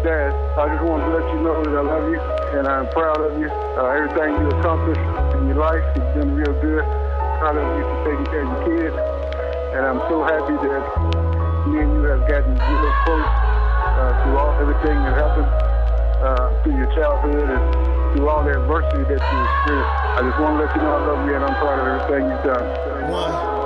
Dad, I just want to let you know that I love you and I'm proud of you. Everything you accomplished in your life has been real good. Proud of you for taking care of your kids. And I'm so happy that me and you have gotten real close through everything that happened through your childhood and through all the adversity that you experienced. I just want to let you know I love you and I'm proud of everything you've done. One.